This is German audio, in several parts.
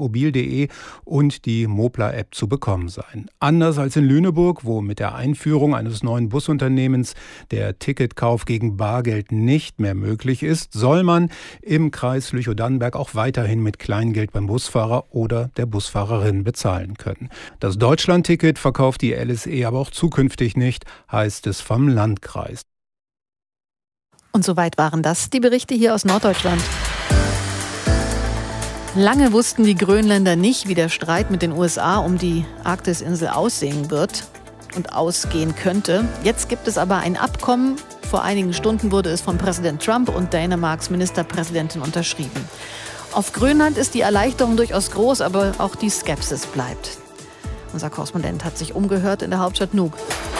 mobil.de und die Mopler-App zu bekommen sein. Anders als in Lüneburg, wo mit der Einführung eines neuen Busunternehmens der Ticketkauf gegen Bargeld nicht mehr möglich ist, soll man im Kreis Lüchow-Dannenberg auch weiterhin mit Kleingeld beim Busfahrer oder der Busfahrerin bezahlen können. Das Deutschland-Ticket verkauft die LSE aber auch zukünftig nicht, heißt es vom Landkreis. Und soweit waren das die Berichte hier aus Norddeutschland. Lange wussten die Grönländer nicht, wie der Streit mit den USA um die Arktisinsel aussehen wird und ausgehen könnte. Jetzt gibt es aber ein Abkommen. Vor einigen Stunden wurde es von Präsident Trump und Dänemarks Ministerpräsidentin unterschrieben. Auf Grönland ist die Erleichterung durchaus groß, aber auch die Skepsis bleibt. Unser Korrespondent hat sich umgehört in der Hauptstadt Nuuk.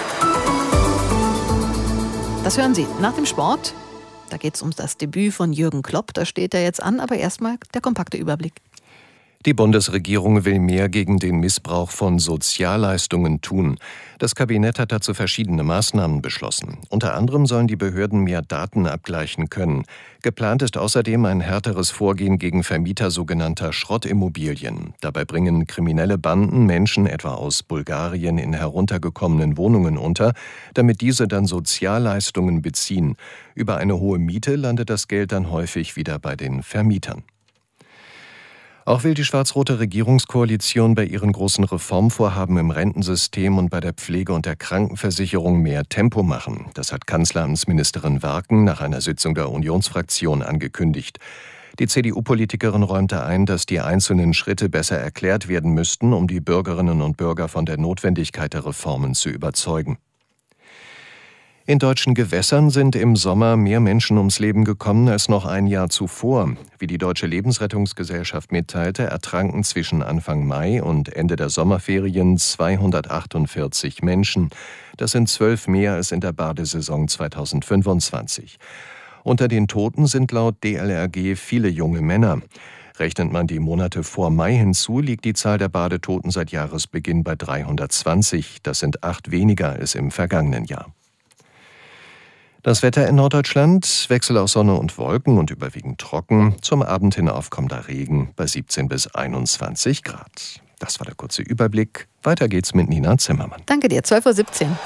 Das hören Sie nach dem Sport. Da geht es um das Debüt von Jürgen Klopp. Da steht er jetzt an, aber erstmal der kompakte Überblick. Die Bundesregierung will mehr gegen den Missbrauch von Sozialleistungen tun. Das Kabinett hat dazu verschiedene Maßnahmen beschlossen. Unter anderem sollen die Behörden mehr Daten abgleichen können. Geplant ist außerdem ein härteres Vorgehen gegen Vermieter sogenannter Schrottimmobilien. Dabei bringen kriminelle Banden Menschen etwa aus Bulgarien in heruntergekommenen Wohnungen unter, damit diese dann Sozialleistungen beziehen. Über eine hohe Miete landet das Geld dann häufig wieder bei den Vermietern. Auch will die schwarz-rote Regierungskoalition bei ihren großen Reformvorhaben im Rentensystem und bei der Pflege- und der Krankenversicherung mehr Tempo machen. Das hat Kanzleramtsministerin Warken nach einer Sitzung der Unionsfraktion angekündigt. Die CDU-Politikerin räumte ein, dass die einzelnen Schritte besser erklärt werden müssten, um die Bürgerinnen und Bürger von der Notwendigkeit der Reformen zu überzeugen. In deutschen Gewässern sind im Sommer mehr Menschen ums Leben gekommen als noch ein Jahr zuvor. Wie die Deutsche Lebensrettungsgesellschaft mitteilte, ertranken zwischen Anfang Mai und Ende der Sommerferien 248 Menschen. Das sind 12 mehr als in der Badesaison 2025. Unter den Toten sind laut DLRG viele junge Männer. Rechnet man die Monate vor Mai hinzu, liegt die Zahl der Badetoten seit Jahresbeginn bei 320. Das sind 8 weniger als im vergangenen Jahr. Das Wetter in Norddeutschland, Wechsel aus Sonne und Wolken und überwiegend trocken. Zum Abend hin aufkommender Regen bei 17 bis 21 Grad. Das war der kurze Überblick. Weiter geht's mit Nina Zimmermann. Danke dir, 12:17 Uhr.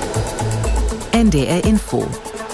NDR Info.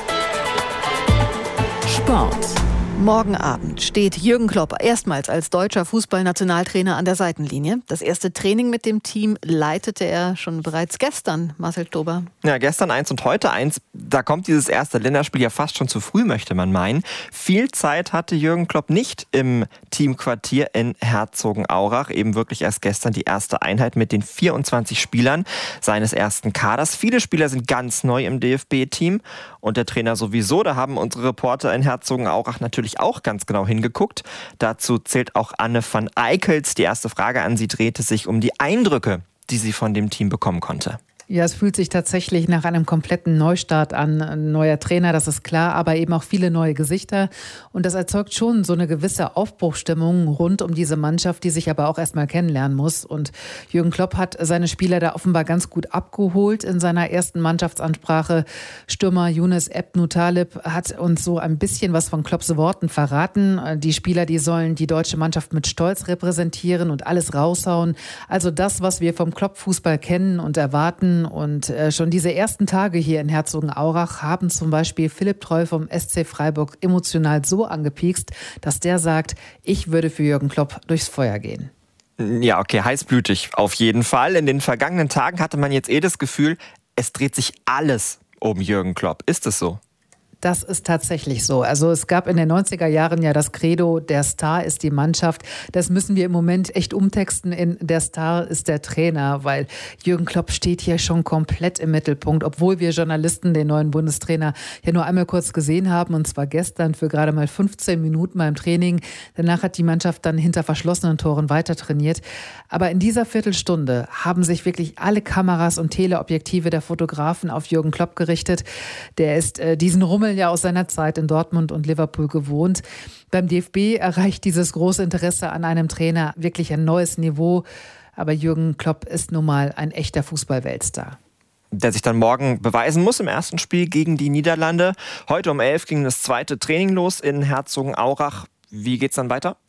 Sport. Morgen Abend steht Jürgen Klopp erstmals als deutscher Fußballnationaltrainer an der Seitenlinie. Das erste Training mit dem Team leitete er schon bereits gestern, Marcel Stober. Ja, gestern 1 und heute 1. Da kommt dieses erste Länderspiel ja fast schon zu früh, möchte man meinen. Viel Zeit hatte Jürgen Klopp nicht im Teamquartier in Herzogenaurach. Eben wirklich erst gestern die erste Einheit mit den 24 Spielern seines ersten Kaders. Viele Spieler sind ganz neu im DFB-Team und der Trainer sowieso. Da haben unsere Reporter in Herzogenaurach natürlich auch ganz genau hingeguckt. Dazu zählt auch Anne van Eickels. Die erste Frage an sie drehte sich um die Eindrücke, die sie von dem Team bekommen konnte. Ja, es fühlt sich tatsächlich nach einem kompletten Neustart an. Ein neuer Trainer, das ist klar, aber eben auch viele neue Gesichter. Und das erzeugt schon so eine gewisse Aufbruchsstimmung rund um diese Mannschaft, die sich aber auch erstmal kennenlernen muss. Und Jürgen Klopp hat seine Spieler da offenbar ganz gut abgeholt in seiner ersten Mannschaftsansprache. Stürmer Younes Ebnu-Taleb hat uns so ein bisschen was von Klopps Worten verraten. Die Spieler, die sollen die deutsche Mannschaft mit Stolz repräsentieren und alles raushauen. Also das, was wir vom Klopp-Fußball kennen und erwarten. Und schon diese ersten Tage hier in Herzogenaurach haben zum Beispiel Philipp Treu vom SC Freiburg emotional so angepiekst, dass der sagt, ich würde für Jürgen Klopp durchs Feuer gehen. Ja, okay, heißblütig auf jeden Fall. In den vergangenen Tagen hatte man jetzt das Gefühl, es dreht sich alles um Jürgen Klopp. Ist es so? Das ist tatsächlich so. Also es gab in den 90er Jahren ja das Credo, der Star ist die Mannschaft. Das müssen wir im Moment echt umtexten in der Star ist der Trainer, weil Jürgen Klopp steht hier schon komplett im Mittelpunkt, obwohl wir Journalisten den neuen Bundestrainer ja nur einmal kurz gesehen haben, und zwar gestern für gerade mal 15 Minuten beim Training. Danach hat die Mannschaft dann hinter verschlossenen Toren weiter trainiert. Aber in dieser Viertelstunde haben sich wirklich alle Kameras und Teleobjektive der Fotografen auf Jürgen Klopp gerichtet. Der ist diesen Rummel ja aus seiner Zeit in Dortmund und Liverpool gewohnt. Beim DFB erreicht dieses große Interesse an einem Trainer wirklich ein neues Niveau. Aber Jürgen Klopp ist nun mal ein echter Fußball-Weltstar. Der sich dann morgen beweisen muss im ersten Spiel gegen die Niederlande. Heute um 11 ging das zweite Training los in Herzogenaurach. Wie geht's dann weiter?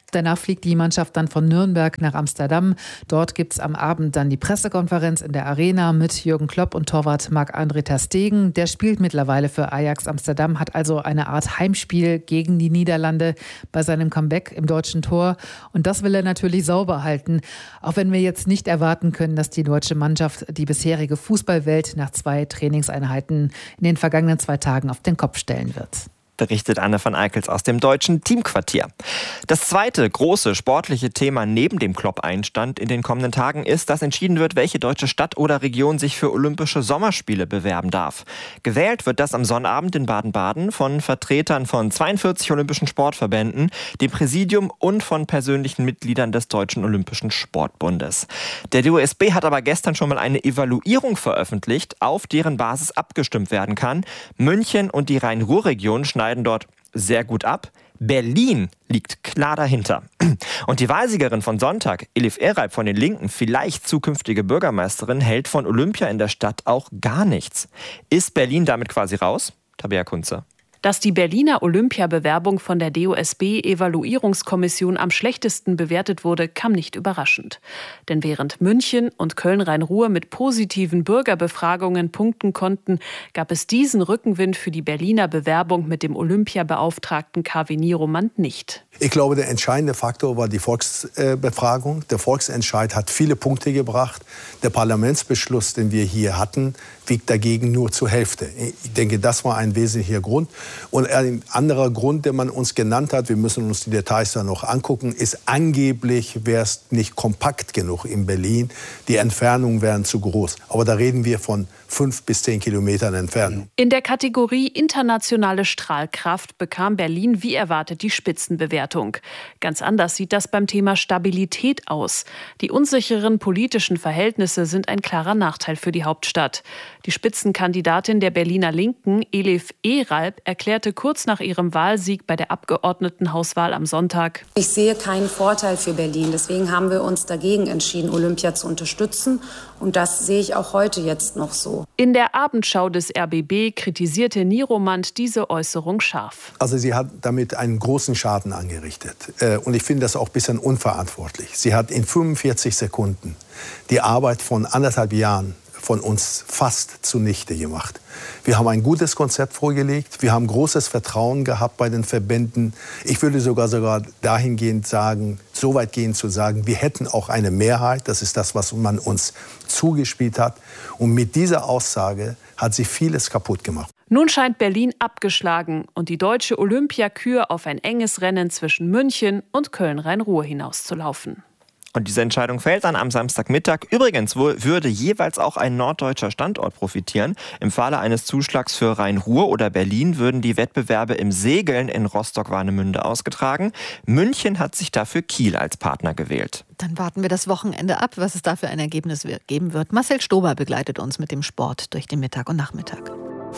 Danach fliegt die Mannschaft dann von Nürnberg nach Amsterdam. Dort gibt es am Abend dann die Pressekonferenz in der Arena mit Jürgen Klopp und Torwart Marc-André ter Stegen. Der spielt mittlerweile für Ajax Amsterdam, hat also eine Art Heimspiel gegen die Niederlande bei seinem Comeback im deutschen Tor. Und das will er natürlich sauber halten, auch wenn wir jetzt nicht erwarten können, dass die deutsche Mannschaft die bisherige Fußballwelt nach 2 Trainingseinheiten in den vergangenen 2 Tagen auf den Kopf stellen wird. Berichtet Anne van Eickels aus dem deutschen Teamquartier. Das zweite große sportliche Thema neben dem Klopp-Einstand in den kommenden Tagen ist, dass entschieden wird, welche deutsche Stadt oder Region sich für Olympische Sommerspiele bewerben darf. Gewählt wird das am Sonnabend in Baden-Baden von Vertretern von 42 olympischen Sportverbänden, dem Präsidium und von persönlichen Mitgliedern des Deutschen Olympischen Sportbundes. Der DOSB hat aber gestern schon mal eine Evaluierung veröffentlicht, auf deren Basis abgestimmt werden kann. München und die Rhein-Ruhr-Region schneiden dort sehr gut ab. Berlin liegt klar dahinter. Und die Wahlsiegerin von Sonntag, Elif Ereib von den Linken, vielleicht zukünftige Bürgermeisterin, hält von Olympia in der Stadt auch gar nichts. Ist Berlin damit quasi raus? Tabea Kunze. Dass die Berliner Olympiabewerbung von der DOSB-Evaluierungskommission am schlechtesten bewertet wurde, kam nicht überraschend. Denn während München und Köln-Rhein-Ruhr mit positiven Bürgerbefragungen punkten konnten, gab es diesen Rückenwind für die Berliner Bewerbung mit dem Olympiabeauftragten Kaveh Niromand nicht. Ich glaube, der entscheidende Faktor war die Volksbefragung. Der Volksentscheid hat viele Punkte gebracht. Der Parlamentsbeschluss, den wir hier hatten, wiegt dagegen nur zur Hälfte. Ich denke, das war ein wesentlicher Grund. Und ein anderer Grund, den man uns genannt hat, wir müssen uns die Details dann noch angucken, ist angeblich wäre es nicht kompakt genug in Berlin. Die Entfernungen wären zu groß. Aber da reden wir von 5 bis 10 Kilometern Entfernung. In der Kategorie internationale Strahlkraft bekam Berlin wie erwartet die Spitzenbewertung. Ganz anders sieht das beim Thema Stabilität aus. Die unsicheren politischen Verhältnisse sind ein klarer Nachteil für die Hauptstadt. Die Spitzenkandidatin der Berliner Linken, Elif Ereib, erklärte kurz nach ihrem Wahlsieg bei der Abgeordnetenhauswahl am Sonntag: Ich sehe keinen Vorteil für Berlin. Deswegen haben wir uns dagegen entschieden, Olympia zu unterstützen. Und das sehe ich auch heute jetzt noch so. In der Abendschau des RBB kritisierte Niromand diese Äußerung scharf. Also sie hat damit einen großen Schaden angerichtet. Und ich finde das auch ein bisschen unverantwortlich. Sie hat in 45 Sekunden die Arbeit von 1,5 Jahren von uns fast zunichte gemacht. Wir haben ein gutes Konzept vorgelegt. Wir haben großes Vertrauen gehabt bei den Verbänden. Ich würde sogar dahingehend sagen, so weit gehen zu sagen, wir hätten auch eine Mehrheit. Das ist das, was man uns zugespielt hat. Und mit dieser Aussage hat sie vieles kaputt gemacht. Nun scheint Berlin abgeschlagen und die deutsche Olympiakür auf ein enges Rennen zwischen München und Köln-Rhein-Ruhr hinauszulaufen. Und diese Entscheidung fällt dann am Samstagmittag. Übrigens würde jeweils auch ein norddeutscher Standort profitieren. Im Falle eines Zuschlags für Rhein-Ruhr oder Berlin würden die Wettbewerbe im Segeln in Rostock-Warnemünde ausgetragen. München hat sich dafür Kiel als Partner gewählt. Dann warten wir das Wochenende ab, was es da für ein Ergebnis geben wird. Marcel Stober begleitet uns mit dem Sport durch den Mittag und Nachmittag.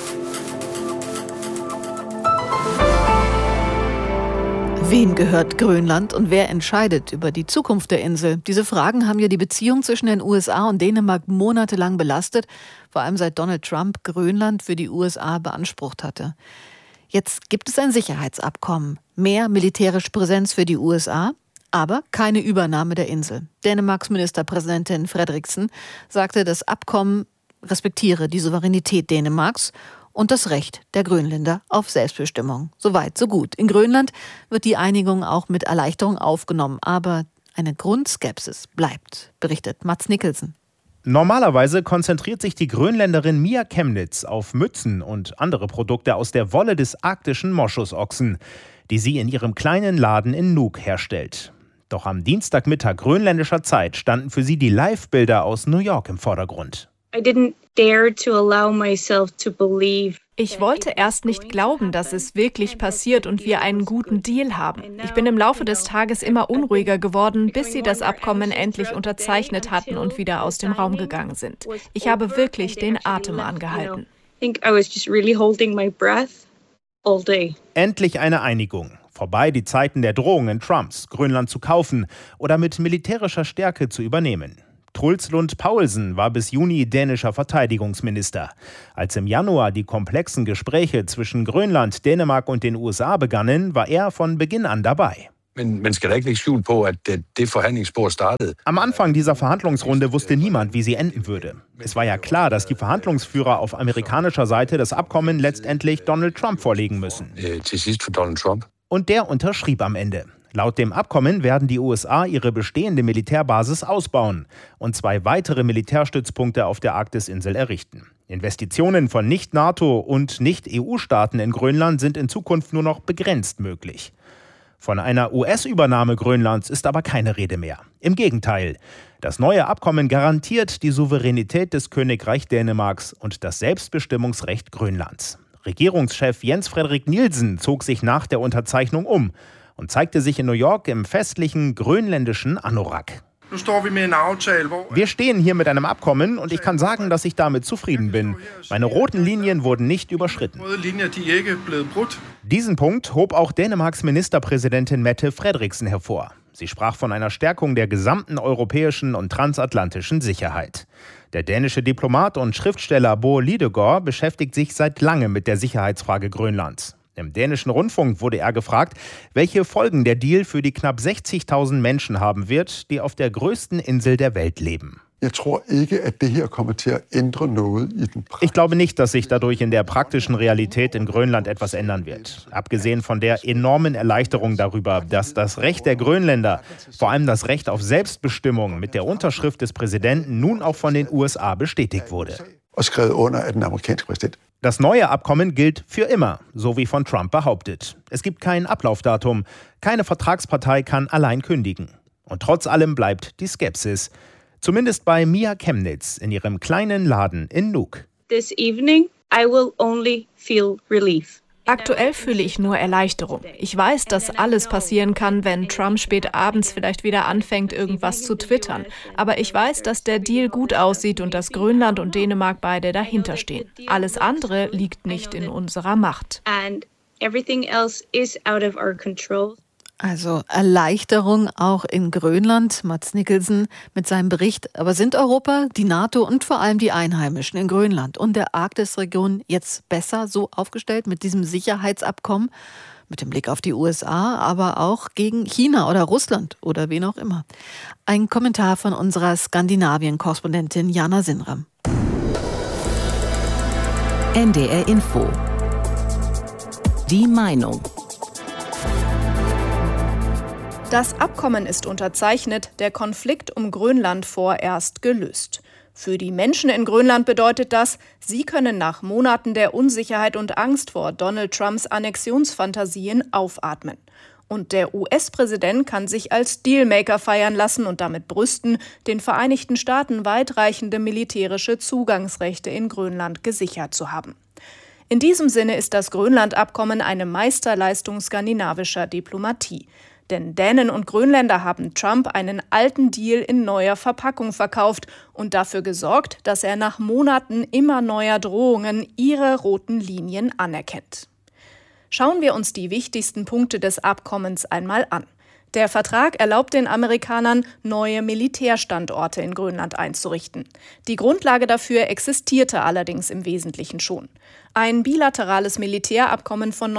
Wem gehört Grönland und wer entscheidet über die Zukunft der Insel? Diese Fragen haben ja die Beziehung zwischen den USA und Dänemark monatelang belastet, vor allem seit Donald Trump Grönland für die USA beansprucht hatte. Jetzt gibt es ein Sicherheitsabkommen, mehr militärische Präsenz für die USA, aber keine Übernahme der Insel. Dänemarks Ministerpräsidentin Frederiksen sagte, das Abkommen respektiere die Souveränität Dänemarks und das Recht der Grönländer auf Selbstbestimmung. Soweit, so gut. In Grönland wird die Einigung auch mit Erleichterung aufgenommen, aber eine Grundskepsis bleibt, berichtet Mats Nicholson. Normalerweise konzentriert sich die Grönländerin Mia Chemnitz auf Mützen und andere Produkte aus der Wolle des arktischen Moschusochsen, die sie in ihrem kleinen Laden in Nuuk herstellt. Doch am Dienstagmittag grönländischer Zeit standen für sie die Live-Bilder aus New York im Vordergrund. Ich wollte erst nicht glauben, dass es wirklich passiert und wir einen guten Deal haben. Ich bin im Laufe des Tages immer unruhiger geworden, bis sie das Abkommen endlich unterzeichnet hatten und wieder aus dem Raum gegangen sind. Ich habe wirklich den Atem angehalten. Endlich eine Einigung. Vorbei die Zeiten der Drohungen Trumps, Grönland zu kaufen oder mit militärischer Stärke zu übernehmen. Truls Lund Poulsen war bis Juni dänischer Verteidigungsminister. Als im Januar die komplexen Gespräche zwischen Grönland, Dänemark und den USA begannen, war er von Beginn an dabei. Am Anfang dieser Verhandlungsrunde wusste niemand, wie sie enden würde. Es war ja klar, dass die Verhandlungsführer auf amerikanischer Seite das Abkommen letztendlich Donald Trump vorlegen müssen. Und der unterschrieb am Ende. Laut dem Abkommen werden die USA ihre bestehende Militärbasis ausbauen und 2 weitere Militärstützpunkte auf der Arktis-Insel errichten. Investitionen von Nicht-NATO- und Nicht-EU-Staaten in Grönland sind in Zukunft nur noch begrenzt möglich. Von einer US-Übernahme Grönlands ist aber keine Rede mehr. Im Gegenteil. Das neue Abkommen garantiert die Souveränität des Königreich Dänemarks und das Selbstbestimmungsrecht Grönlands. Regierungschef Jens Frederik Nielsen zog sich nach der Unterzeichnung um und zeigte sich in New York im festlichen grönländischen Anorak. Wir stehen hier mit einem Abkommen und ich kann sagen, dass ich damit zufrieden bin. Meine roten Linien wurden nicht überschritten. Diesen Punkt hob auch Dänemarks Ministerpräsidentin Mette Frederiksen hervor. Sie sprach von einer Stärkung der gesamten europäischen und transatlantischen Sicherheit. Der dänische Diplomat und Schriftsteller Bo Lidegaard beschäftigt sich seit langem mit der Sicherheitsfrage Grönlands. Im dänischen Rundfunk wurde er gefragt, welche Folgen der Deal für die knapp 60.000 Menschen haben wird, die auf der größten Insel der Welt leben. Ich glaube nicht, dass sich dadurch in der praktischen Realität in Grönland etwas ändern wird. Abgesehen von der enormen Erleichterung darüber, dass das Recht der Grönländer, vor allem das Recht auf Selbstbestimmung mit der Unterschrift des Präsidenten nun auch von den USA bestätigt wurde. Das neue Abkommen gilt für immer, so wie von Trump behauptet. Es gibt kein Ablaufdatum. Keine Vertragspartei kann allein kündigen. Und trotz allem bleibt die Skepsis. Zumindest bei Mia Chemnitz in ihrem kleinen Laden in Nuuk. This evening I will only feel relief. Aktuell fühle ich nur Erleichterung. Ich weiß, dass alles passieren kann, wenn Trump spät abends vielleicht wieder anfängt, irgendwas zu twittern. Aber ich weiß, dass der Deal gut aussieht und dass Grönland und Dänemark beide dahinter stehen. Alles andere liegt nicht in unserer Macht. And everything else is out of our control. Also Erleichterung auch in Grönland, Mads Nicholson mit seinem Bericht. Aber sind Europa, die NATO und vor allem die Einheimischen in Grönland und der Arktisregion jetzt besser so aufgestellt mit diesem Sicherheitsabkommen? Mit dem Blick auf die USA, aber auch gegen China oder Russland oder wen auch immer. Ein Kommentar von unserer Skandinavien-Korrespondentin Jana Sinram. NDR Info. Die Meinung. Das Abkommen ist unterzeichnet, der Konflikt um Grönland vorerst gelöst. Für die Menschen in Grönland bedeutet das, sie können nach Monaten der Unsicherheit und Angst vor Donald Trumps Annexionsfantasien aufatmen. Und der US-Präsident kann sich als Dealmaker feiern lassen und damit brüsten, den Vereinigten Staaten weitreichende militärische Zugangsrechte in Grönland gesichert zu haben. In diesem Sinne ist das Grönland-Abkommen eine Meisterleistung skandinavischer Diplomatie. Denn Dänen und Grönländer haben Trump einen alten Deal in neuer Verpackung verkauft und dafür gesorgt, dass er nach Monaten immer neuer Drohungen ihre roten Linien anerkennt. Schauen wir uns die wichtigsten Punkte des Abkommens einmal an. Der Vertrag erlaubt den Amerikanern, neue Militärstandorte in Grönland einzurichten. Die Grundlage dafür existierte allerdings im Wesentlichen schon. Ein bilaterales Militärabkommen von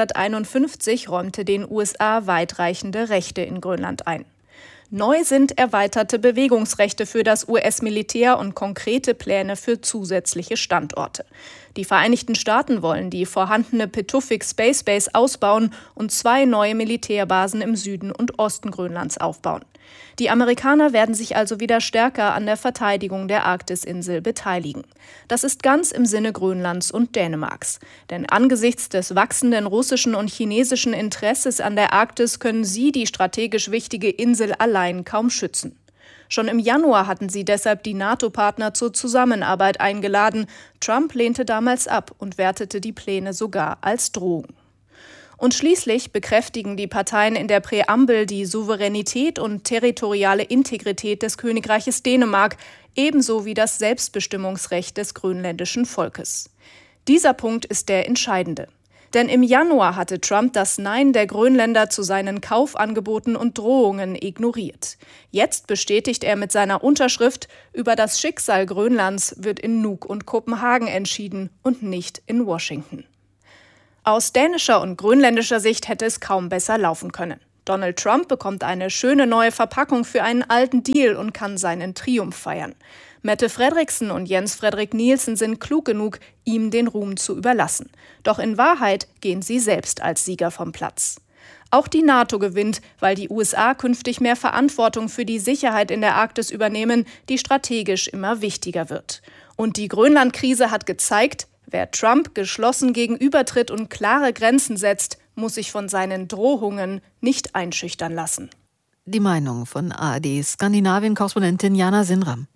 1951 räumte den USA weitreichende Rechte in Grönland ein. Neu sind erweiterte Bewegungsrechte für das US-Militär und konkrete Pläne für zusätzliche Standorte. Die Vereinigten Staaten wollen die vorhandene Pituffik Space Base ausbauen und 2 neue Militärbasen im Süden und Osten Grönlands aufbauen. Die Amerikaner werden sich also wieder stärker an der Verteidigung der Arktisinsel beteiligen. Das ist ganz im Sinne Grönlands und Dänemarks. Denn angesichts des wachsenden russischen und chinesischen Interesses an der Arktis können sie die strategisch wichtige Insel allein kaum schützen. Schon im Januar hatten sie deshalb die NATO-Partner zur Zusammenarbeit eingeladen. Trump lehnte damals ab und wertete die Pläne sogar als Drohung. Und schließlich bekräftigen die Parteien in der Präambel die Souveränität und territoriale Integrität des Königreiches Dänemark, ebenso wie das Selbstbestimmungsrecht des grönländischen Volkes. Dieser Punkt ist der entscheidende. Denn im Januar hatte Trump das Nein der Grönländer zu seinen Kaufangeboten und Drohungen ignoriert. Jetzt bestätigt er mit seiner Unterschrift, über das Schicksal Grönlands wird in Nuuk und Kopenhagen entschieden und nicht in Washington. Aus dänischer und grönländischer Sicht hätte es kaum besser laufen können. Donald Trump bekommt eine schöne neue Verpackung für einen alten Deal und kann seinen Triumph feiern. Mette Frederiksen und Jens Frederik Nielsen sind klug genug, ihm den Ruhm zu überlassen. Doch in Wahrheit gehen sie selbst als Sieger vom Platz. Auch die NATO gewinnt, weil die USA künftig mehr Verantwortung für die Sicherheit in der Arktis übernehmen, die strategisch immer wichtiger wird. Und die Grönland-Krise hat gezeigt, wer Trump geschlossen gegenübertritt und klare Grenzen setzt, muss sich von seinen Drohungen nicht einschüchtern lassen. Die Meinung von ARD-Skandinavien-Korrespondentin Jana Sinram.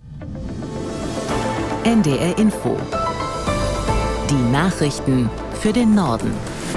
NDR Info. Die Nachrichten für den Norden.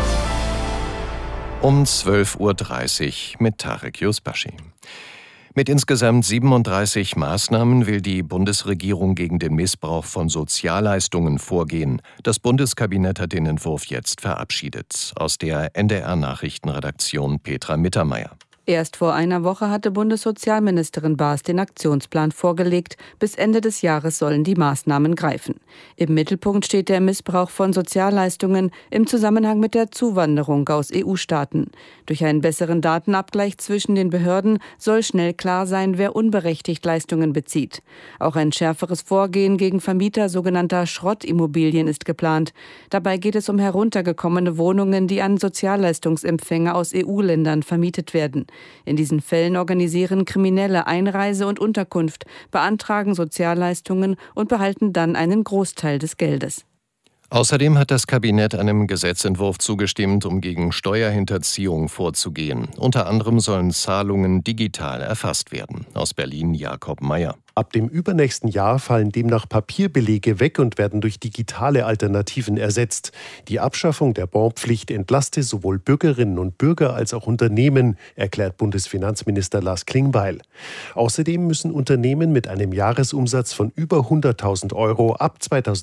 Um 12.30 Uhr mit Tarek Yusbashi. Mit insgesamt 37 Maßnahmen will die Bundesregierung gegen den Missbrauch von Sozialleistungen vorgehen. Das Bundeskabinett hat den Entwurf jetzt verabschiedet. Aus der NDR-Nachrichtenredaktion Petra Mittermeier. Erst vor einer Woche hatte Bundessozialministerin Baas den Aktionsplan vorgelegt. Bis Ende des Jahres sollen die Maßnahmen greifen. Im Mittelpunkt steht der Missbrauch von Sozialleistungen im Zusammenhang mit der Zuwanderung aus EU-Staaten. Durch einen besseren Datenabgleich zwischen den Behörden soll schnell klar sein, wer unberechtigt Leistungen bezieht. Auch ein schärferes Vorgehen gegen Vermieter sogenannter Schrottimmobilien ist geplant. Dabei geht es um heruntergekommene Wohnungen, die an Sozialleistungsempfänger aus EU-Ländern vermietet werden. In diesen Fällen organisieren Kriminelle Einreise und Unterkunft, beantragen Sozialleistungen und behalten dann einen Großteil des Geldes. Außerdem hat das Kabinett einem Gesetzentwurf zugestimmt, um gegen Steuerhinterziehung vorzugehen. Unter anderem sollen Zahlungen digital erfasst werden. Aus Berlin Jakob Meyer. Ab dem übernächsten Jahr fallen demnach Papierbelege weg und werden durch digitale Alternativen ersetzt. Die Abschaffung der Bonpflicht entlaste sowohl Bürgerinnen und Bürger als auch Unternehmen, erklärt Bundesfinanzminister Lars Klingbeil. Außerdem müssen Unternehmen mit einem Jahresumsatz von über 100.000 € ab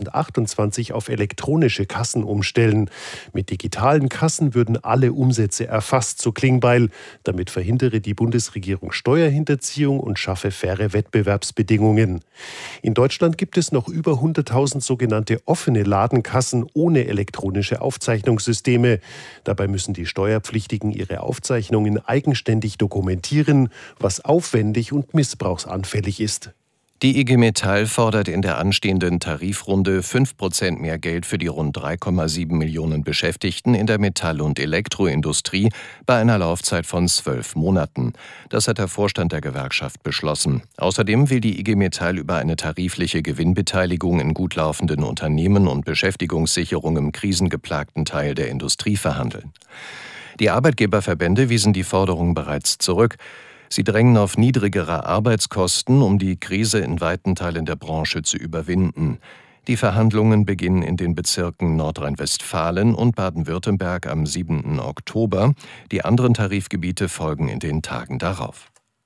2028 auf elektronische Kassen umstellen. Mit digitalen Kassen würden alle Umsätze erfasst, so Klingbeil. Damit verhindere die Bundesregierung Steuerhinterziehung und schaffe faire Wettbewerbsbedingungen. In Deutschland gibt es noch über 100.000 sogenannte offene Ladenkassen ohne elektronische Aufzeichnungssysteme. Dabei müssen die Steuerpflichtigen ihre Aufzeichnungen eigenständig dokumentieren, was aufwendig und missbrauchsanfällig ist. Die IG Metall fordert in der anstehenden Tarifrunde 5% mehr Geld für die rund 3,7 Millionen Beschäftigten in der Metall- und Elektroindustrie bei einer Laufzeit von 12 Monaten. Das hat der Vorstand der Gewerkschaft beschlossen. Außerdem will die IG Metall über eine tarifliche Gewinnbeteiligung in gut laufenden Unternehmen und Beschäftigungssicherung im krisengeplagten Teil der Industrie verhandeln. Die Arbeitgeberverbände wiesen die Forderung bereits zurück. Sie drängen auf niedrigere Arbeitskosten, um die Krise in weiten Teilen der Branche zu überwinden. Die Verhandlungen beginnen in den Bezirken Nordrhein-Westfalen und Baden-Württemberg am 7. Oktober. Die anderen Tarifgebiete folgen in den Tagen darauf.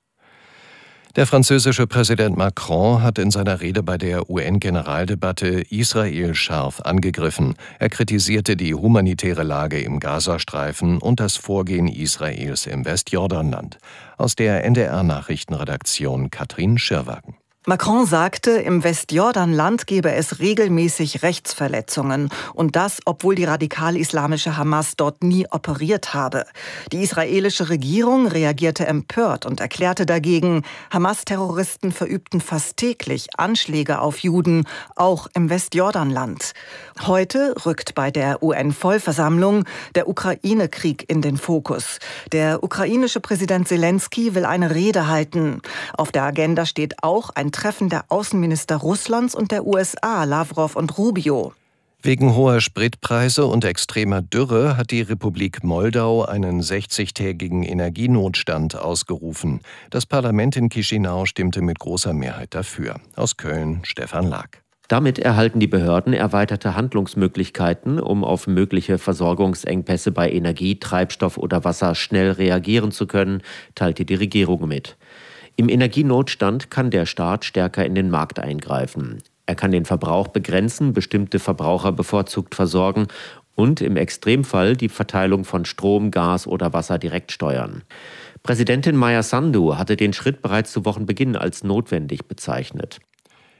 Der französische Präsident Macron hat in seiner Rede bei der UN-Generaldebatte Israel scharf angegriffen. Er kritisierte die humanitäre Lage im Gazastreifen und das Vorgehen Israels im Westjordanland. Aus der NDR-Nachrichtenredaktion Katrin Schirwagen. Macron sagte, im Westjordanland gebe es regelmäßig Rechtsverletzungen. Und das, obwohl die radikal-islamische Hamas dort nie operiert habe. Die israelische Regierung reagierte empört und erklärte dagegen, Hamas-Terroristen verübten fast täglich Anschläge auf Juden, auch im Westjordanland. Heute rückt bei der UN-Vollversammlung der Ukraine-Krieg in den Fokus. Der ukrainische Präsident Zelensky will eine Rede halten. Auf der Agenda steht auch ein Treffen der Außenminister Russlands und der USA, Lavrov und Rubio. Wegen hoher Spritpreise und extremer Dürre hat die Republik Moldau einen 60-tägigen Energienotstand ausgerufen. Das Parlament in Chișinău stimmte mit großer Mehrheit dafür. Aus Köln Stefan Lag. Damit erhalten die Behörden erweiterte Handlungsmöglichkeiten, um auf mögliche Versorgungsengpässe bei Energie, Treibstoff oder Wasser schnell reagieren zu können, teilte die Regierung mit. Im Energienotstand kann der Staat stärker in den Markt eingreifen. Er kann den Verbrauch begrenzen, bestimmte Verbraucher bevorzugt versorgen und im Extremfall die Verteilung von Strom, Gas oder Wasser direkt steuern. Präsidentin Maia Sandu hatte den Schritt bereits zu Wochenbeginn als notwendig bezeichnet.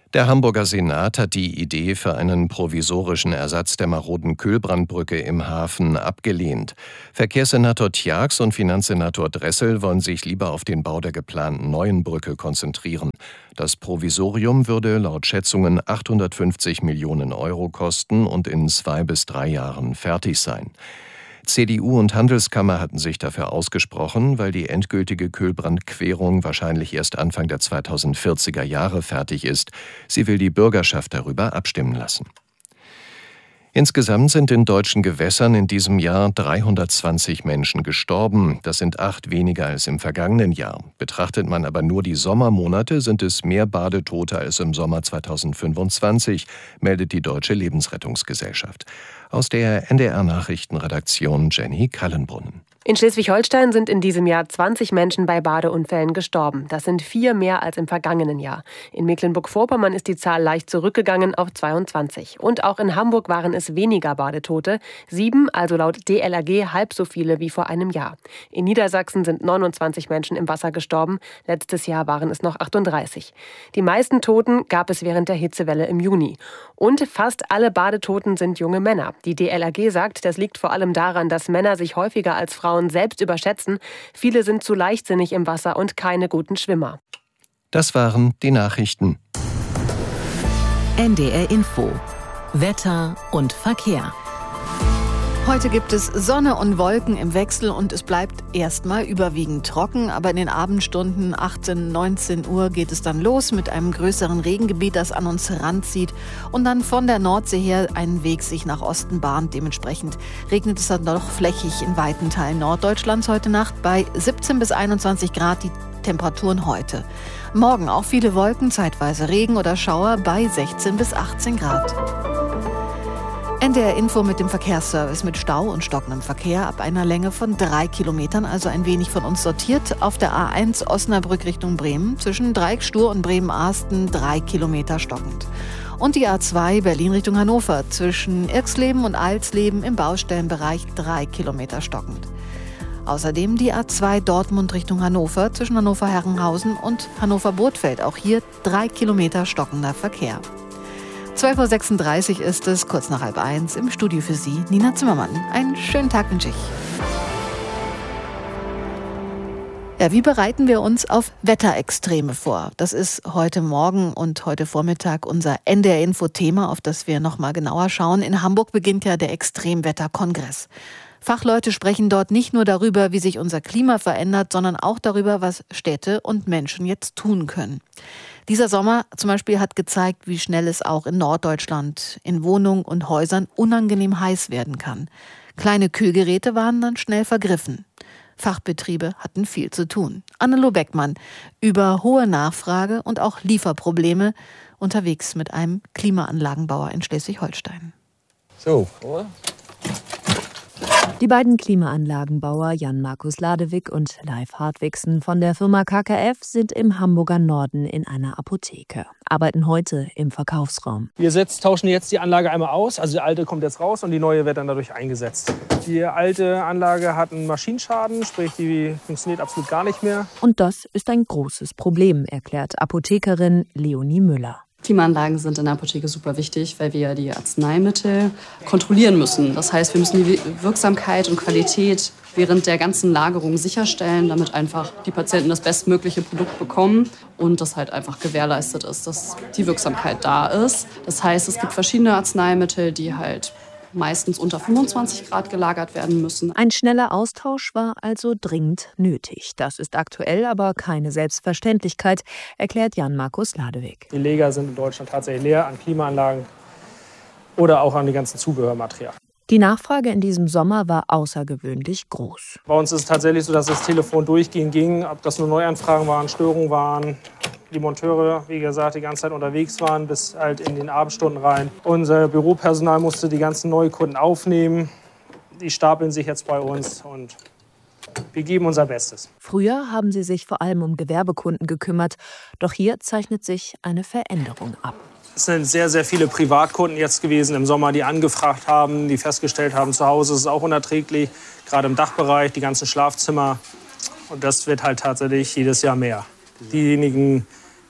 Der Hamburger Senat hat die Idee für einen provisorischen Ersatz der maroden Kühlbrandbrücke im Hafen abgelehnt. Verkehrssenator Tjax und Finanzsenator Dressel wollen sich lieber auf den Bau der geplanten neuen Brücke konzentrieren. Das Provisorium würde laut Schätzungen 850 Millionen Euro kosten und in 2 bis 3 Jahren fertig sein. CDU und Handelskammer hatten sich dafür ausgesprochen, weil die endgültige Kühlbrandquerung wahrscheinlich erst Anfang der 2040er Jahre fertig ist. Sie will die Bürgerschaft darüber abstimmen lassen. Insgesamt sind in deutschen Gewässern in diesem Jahr 320 Menschen gestorben. Das sind 8 weniger als im vergangenen Jahr. Betrachtet man aber nur die Sommermonate, sind es mehr Badetote als im Sommer 2025, meldet die Deutsche Lebensrettungsgesellschaft. Aus der NDR-Nachrichtenredaktion Jenny Kallenbrunnen. In Schleswig-Holstein sind in diesem Jahr 20 Menschen bei Badeunfällen gestorben. Das sind 4 mehr als im vergangenen Jahr. In Mecklenburg-Vorpommern ist die Zahl leicht zurückgegangen auf 22. Und auch in Hamburg waren es weniger Badetote. 7, also laut DLRG halb so viele wie vor einem Jahr. In Niedersachsen sind 29 Menschen im Wasser gestorben. Letztes Jahr waren es noch 38. Die meisten Toten gab es während der Hitzewelle im Juni. Und fast alle Badetoten sind junge Männer. Die DLRG sagt, das liegt vor allem daran, dass Männer sich häufiger als Frauen selbst überschätzen. Viele sind zu leichtsinnig im Wasser und keine guten Schwimmer. Das waren die Nachrichten. NDR Info. Wetter und Verkehr. Heute gibt es Sonne und Wolken im Wechsel und es bleibt erstmal überwiegend trocken. Aber in den Abendstunden 18, 19 Uhr geht es dann los mit einem größeren Regengebiet, das an uns heranzieht und dann von der Nordsee her einen Weg sich nach Osten bahnt. Dementsprechend regnet es dann doch flächig in weiten Teilen Norddeutschlands heute Nacht bei 17 bis 21 Grad die Temperaturen heute. Morgen auch viele Wolken, zeitweise Regen oder Schauer bei 16 bis 18 Grad. NDR Info mit dem Verkehrsservice mit Stau und stockendem Verkehr ab einer Länge von 3 Kilometern, also ein wenig von uns sortiert. Auf der A1 Osnabrück Richtung Bremen zwischen Dreieckstuhr und Bremen-Arsten 3 Kilometer stockend. Und die A2 Berlin Richtung Hannover zwischen Irxleben und Alsleben im Baustellenbereich 3 Kilometer stockend. Außerdem die A2 Dortmund Richtung Hannover zwischen Hannover-Herrenhausen und Hannover-Bothfeld. Auch hier 3 Kilometer stockender Verkehr. 12.36 Uhr ist es, kurz nach 12:30 im Studio für Sie, Nina Zimmermann. Einen schönen Tag wünsche ich. Ja, wie bereiten wir uns auf Wetterextreme vor? Das ist heute Morgen und heute Vormittag unser NDR-Info-Thema, auf das wir noch mal genauer schauen. In Hamburg beginnt ja der Extremwetterkongress. Fachleute sprechen dort nicht nur darüber, wie sich unser Klima verändert, sondern auch darüber, was Städte und Menschen jetzt tun können. Dieser Sommer zum Beispiel hat gezeigt, wie schnell es auch in Norddeutschland in Wohnungen und Häusern unangenehm heiß werden kann. Kleine Kühlgeräte waren dann schnell vergriffen. Fachbetriebe hatten viel zu tun. Annelo Beckmann über hohe Nachfrage und auch Lieferprobleme unterwegs mit einem Klimaanlagenbauer in Schleswig-Holstein. So, oder? Die beiden Klimaanlagenbauer Jan-Markus Ladewig und Leif Hartwigsen von der Firma KKF sind im Hamburger Norden in einer Apotheke, arbeiten heute im Verkaufsraum. Wir tauschen jetzt die Anlage einmal aus, also die alte kommt jetzt raus und die neue wird dann dadurch eingesetzt. Die alte Anlage hat einen Maschinenschaden, sprich die funktioniert absolut gar nicht mehr. Und das ist ein großes Problem, erklärt Apothekerin Leonie Müller. Klimaanlagen sind in der Apotheke super wichtig, weil wir die Arzneimittel kontrollieren müssen. Das heißt, wir müssen die Wirksamkeit und Qualität während der ganzen Lagerung sicherstellen, damit einfach die Patienten das bestmögliche Produkt bekommen und das halt einfach gewährleistet ist, dass die Wirksamkeit da ist. Das heißt, es gibt verschiedene Arzneimittel, die halt meistens unter 25 Grad gelagert werden müssen. Ein schneller Austausch war also dringend nötig. Das ist aktuell aber keine Selbstverständlichkeit, erklärt Jan-Markus Ladewig. Die Lager sind in Deutschland tatsächlich leer an Klimaanlagen oder auch an die ganzen Zubehörmaterial. Die Nachfrage in diesem Sommer war außergewöhnlich groß. Bei uns ist es tatsächlich so, dass das Telefon durchgehend ging, ob das nur Neuanfragen waren, Störungen waren. Die Monteure, wie gesagt, die ganze Zeit unterwegs waren, bis halt in den Abendstunden rein. Unser Büropersonal musste die ganzen Neukunden aufnehmen. Die stapeln sich jetzt bei uns und wir geben unser Bestes. Früher haben sie sich vor allem um Gewerbekunden gekümmert. Doch hier zeichnet sich eine Veränderung ab. Es sind sehr, sehr viele Privatkunden jetzt gewesen im Sommer, die angefragt haben, die festgestellt haben, zu Hause ist es auch unerträglich. Gerade im Dachbereich, die ganzen Schlafzimmer. Und das wird halt tatsächlich jedes Jahr mehr. Diejenigen,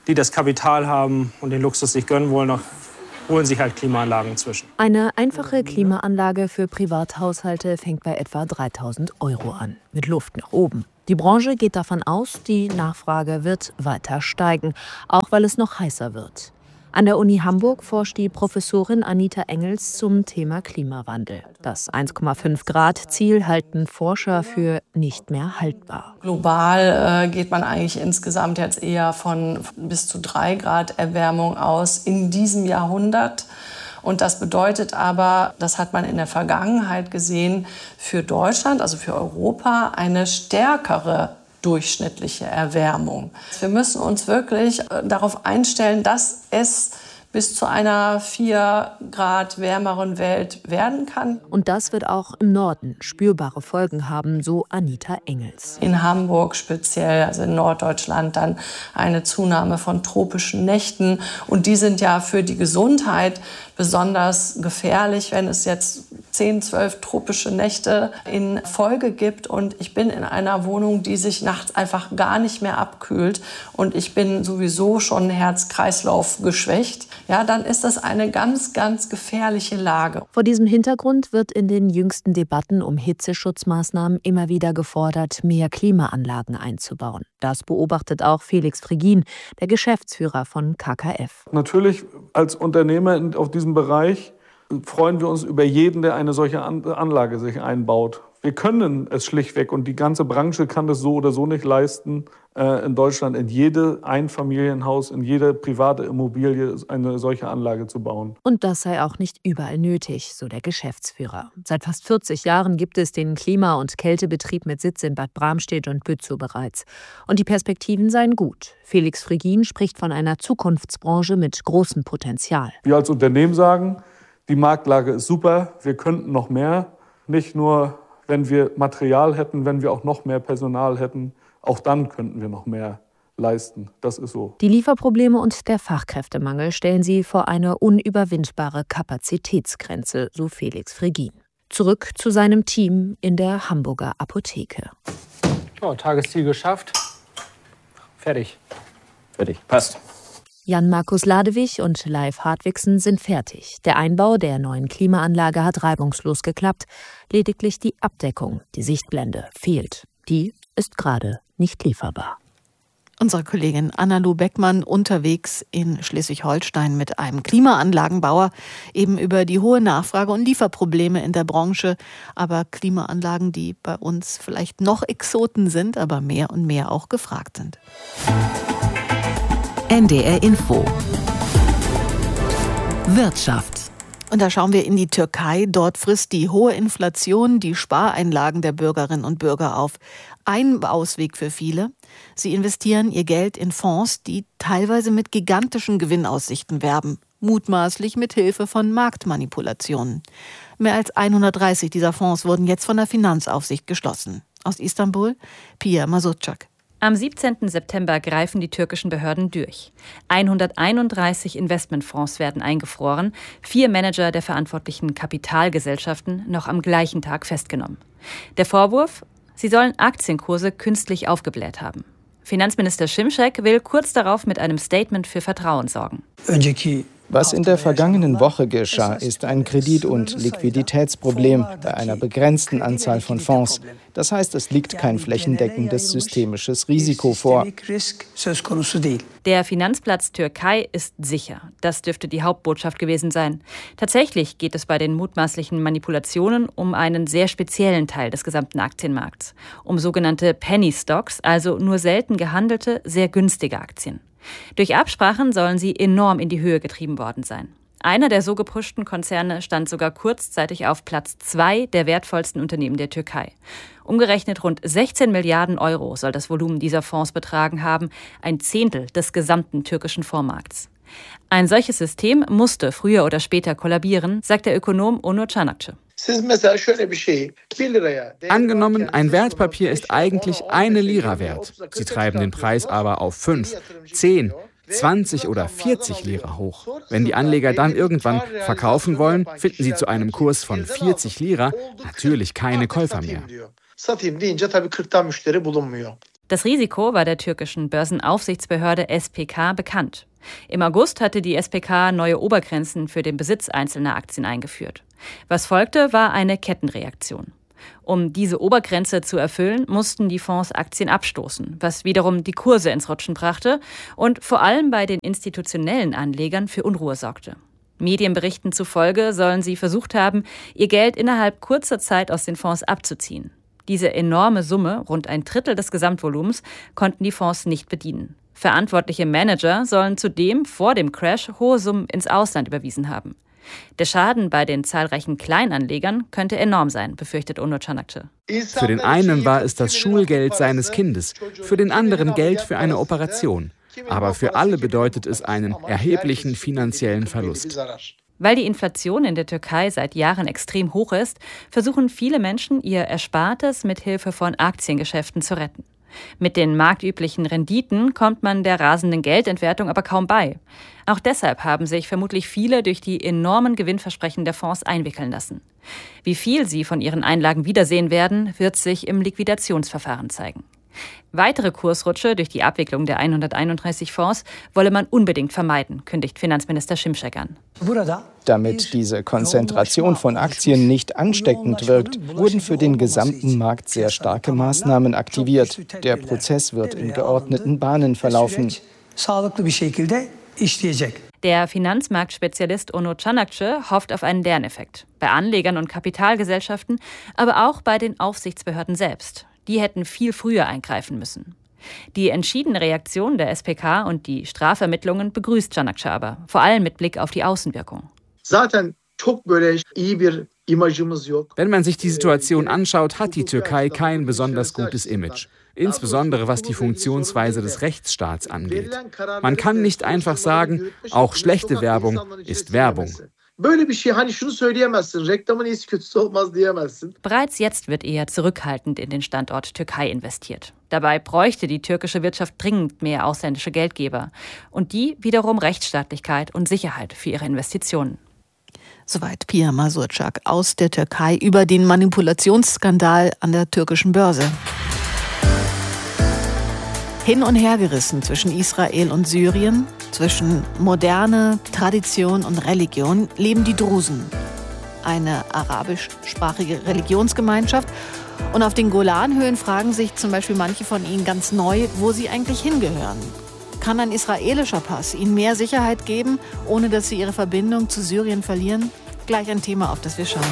die das Kapital haben und den Luxus sich gönnen wollen, holen sich halt Klimaanlagen inzwischen. Eine einfache Klimaanlage für Privathaushalte fängt bei etwa 3.000 € an, mit Luft nach oben. Die Branche geht davon aus, die Nachfrage wird weiter steigen, auch weil es noch heißer wird. An der Uni Hamburg forscht die Professorin Anita Engels zum Thema Klimawandel. Das 1,5-Grad-Ziel halten Forscher für nicht mehr haltbar. Global geht man eigentlich insgesamt jetzt eher von bis zu 3 Grad Erwärmung aus in diesem Jahrhundert. Und das bedeutet aber, das hat man in der Vergangenheit gesehen, für Deutschland, also für Europa, eine stärkere durchschnittliche Erwärmung. Wir müssen uns wirklich darauf einstellen, dass es bis zu einer 4 Grad wärmeren Welt werden kann. Und das wird auch im Norden spürbare Folgen haben, so Anita Engels. In Hamburg speziell, also in Norddeutschland, dann eine Zunahme von tropischen Nächten. Und die sind ja für die Gesundheit besonders gefährlich, wenn es jetzt 10, 12 tropische Nächte in Folge gibt und ich bin in einer Wohnung, die sich nachts einfach gar nicht mehr abkühlt und ich bin sowieso schon Herz-Kreislauf geschwächt, ja, dann ist das eine ganz, ganz gefährliche Lage. Vor diesem Hintergrund wird in den jüngsten Debatten um Hitzeschutzmaßnahmen immer wieder gefordert, mehr Klimaanlagen einzubauen. Das beobachtet auch Felix Fregin, der Geschäftsführer von KKF. Natürlich als Unternehmer auf diesem Bereich freuen wir uns über jeden, der eine solche Anlage sich einbaut. Wir können es schlichtweg und die ganze Branche kann das so oder so nicht leisten, in Deutschland in jede Einfamilienhaus, in jede private Immobilie eine solche Anlage zu bauen. Und das sei auch nicht überall nötig, so der Geschäftsführer. Seit fast 40 Jahren gibt es den Klima- und Kältebetrieb mit Sitz in Bad Bramstedt und Bützow bereits. Und die Perspektiven seien gut. Felix Fregin spricht von einer Zukunftsbranche mit großem Potenzial. Wir als Unternehmen sagen, die Marktlage ist super, wir könnten noch mehr. Nicht nur, wenn wir Material hätten, wenn wir auch noch mehr Personal hätten. Auch dann könnten wir noch mehr leisten. Das ist so. Die Lieferprobleme und der Fachkräftemangel stellen sie vor eine unüberwindbare Kapazitätsgrenze, so Felix Fregin. Zurück zu seinem Team in der Hamburger Apotheke. Oh, Tagesziel geschafft. Fertig. Passt. Jan-Markus Ladewig und Leif Hartwigsen sind fertig. Der Einbau der neuen Klimaanlage hat reibungslos geklappt. Lediglich die Abdeckung, die Sichtblende, fehlt. Die ist gerade nicht lieferbar. Unsere Kollegin Anna-Lu Beckmann unterwegs in Schleswig-Holstein mit einem Klimaanlagenbauer, eben über die hohe Nachfrage und Lieferprobleme in der Branche. Aber Klimaanlagen, die bei uns vielleicht noch Exoten sind, aber mehr und mehr auch gefragt sind. NDR Info. Wirtschaft. Und da schauen wir in die Türkei. Dort frisst die hohe Inflation die Spareinlagen der Bürgerinnen und Bürger auf. Ein Ausweg für viele: Sie investieren ihr Geld in Fonds, die teilweise mit gigantischen Gewinnaussichten werben. Mutmaßlich mit Hilfe von Marktmanipulationen. Mehr als 130 dieser Fonds wurden jetzt von der Finanzaufsicht geschlossen. Aus Istanbul, Pia Masutschak. Am 17. September greifen die türkischen Behörden durch. 131 Investmentfonds werden eingefroren, 4 Manager der verantwortlichen Kapitalgesellschaften noch am gleichen Tag festgenommen. Der Vorwurf: Sie sollen Aktienkurse künstlich aufgebläht haben. Finanzminister Şimşek will kurz darauf mit einem Statement für Vertrauen sorgen. Was in der vergangenen Woche geschah, ist ein Kredit- und Liquiditätsproblem bei einer begrenzten Anzahl von Fonds. Das heißt, es liegt kein flächendeckendes systemisches Risiko vor. Der Finanzplatz Türkei ist sicher. Das dürfte die Hauptbotschaft gewesen sein. Tatsächlich geht es bei den mutmaßlichen Manipulationen um einen sehr speziellen Teil des gesamten Aktienmarkts. Um sogenannte Penny Stocks, also nur selten gehandelte, sehr günstige Aktien. Durch Absprachen sollen sie enorm in die Höhe getrieben worden sein. Einer der so gepushten Konzerne stand sogar kurzzeitig auf Platz 2 der wertvollsten Unternehmen der Türkei. Umgerechnet rund 16 Milliarden Euro soll das Volumen dieser Fonds betragen haben, ein Zehntel des gesamten türkischen Fondsmarkts. Ein solches System musste früher oder später kollabieren, sagt der Ökonom Onur Çanakçı. Angenommen, ein Wertpapier ist eigentlich 1 Lira wert. Sie treiben den Preis aber auf 5, 10, 20 oder 40 Lira hoch. Wenn die Anleger dann irgendwann verkaufen wollen, finden sie zu einem Kurs von 40 Lira natürlich keine Käufer mehr. Das Risiko war der türkischen Börsenaufsichtsbehörde SPK bekannt. Im August hatte die SPK neue Obergrenzen für den Besitz einzelner Aktien eingeführt. Was folgte, war eine Kettenreaktion. Um diese Obergrenze zu erfüllen, mussten die Fonds Aktien abstoßen, was wiederum die Kurse ins Rutschen brachte und vor allem bei den institutionellen Anlegern für Unruhe sorgte. Medienberichten zufolge sollen sie versucht haben, ihr Geld innerhalb kurzer Zeit aus den Fonds abzuziehen. Diese enorme Summe, rund 1/3 des Gesamtvolumens, konnten die Fonds nicht bedienen. Verantwortliche Manager sollen zudem vor dem Crash hohe Summen ins Ausland überwiesen haben. Der Schaden bei den zahlreichen Kleinanlegern könnte enorm sein, befürchtet Onur Çanakçı. Für den einen war es das Schulgeld seines Kindes, für den anderen Geld für eine Operation. Aber für alle bedeutet es einen erheblichen finanziellen Verlust. Weil die Inflation in der Türkei seit Jahren extrem hoch ist, versuchen viele Menschen, ihr Erspartes mit Hilfe von Aktiengeschäften zu retten. Mit den marktüblichen Renditen kommt man der rasenden Geldentwertung aber kaum bei. Auch deshalb haben sich vermutlich viele durch die enormen Gewinnversprechen der Fonds einwickeln lassen. Wie viel sie von ihren Einlagen wiedersehen werden, wird sich im Liquidationsverfahren zeigen. Weitere Kursrutsche durch die Abwicklung der 131 Fonds wolle man unbedingt vermeiden, kündigt Finanzminister Şimşek an. Damit diese Konzentration von Aktien nicht ansteckend wirkt, wurden für den gesamten Markt sehr starke Maßnahmen aktiviert. Der Prozess wird in geordneten Bahnen verlaufen. Der Finanzmarktspezialist Onur Çanakçı hofft auf einen Lerneffekt. Bei Anlegern und Kapitalgesellschaften, aber auch bei den Aufsichtsbehörden selbst. Die hätten viel früher eingreifen müssen. Die entschiedene Reaktion der SPK und die Strafermittlungen begrüßt Çanakçı aber, vor allem mit Blick auf die Außenwirkung. Wenn man sich die Situation anschaut, hat die Türkei kein besonders gutes Image. Insbesondere was die Funktionsweise des Rechtsstaats angeht. Man kann nicht einfach sagen, auch schlechte Werbung ist Werbung. Bereits jetzt wird eher zurückhaltend in den Standort Türkei investiert. Dabei bräuchte die türkische Wirtschaft dringend mehr ausländische Geldgeber. Und die wiederum Rechtsstaatlichkeit und Sicherheit für ihre Investitionen. Soweit Pia Mazurczak aus der Türkei über den Manipulationsskandal an der türkischen Börse. Hin und her gerissen zwischen Israel und Syrien, zwischen Moderne, Tradition und Religion leben die Drusen, eine arabischsprachige Religionsgemeinschaft. Und auf den Golanhöhen fragen sich zum Beispiel manche von ihnen ganz neu, wo sie eigentlich hingehören. Kann ein israelischer Pass ihnen mehr Sicherheit geben, ohne dass sie ihre Verbindung zu Syrien verlieren? Gleich ein Thema, auf das wir schauen.